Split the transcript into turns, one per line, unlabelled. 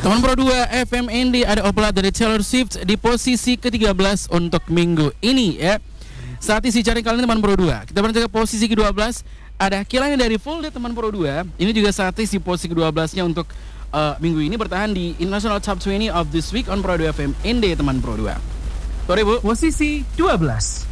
Teman Pro 2 FM Indie, ada Oplat dari Taylor Swift di posisi ke-13 untuk minggu ini ya. Saat isi cari kalian teman Pro 2. Kita berlanjut ke posisi ke-12. Ada Kilani dari Full Day teman Pro 2. Ini juga saat isi posisi ke-12-nya untuk minggu ini, bertahan di International Top 20 of this week on Pro 2 FM Indie teman Pro 2. Sorry Bu.
Posisi 12.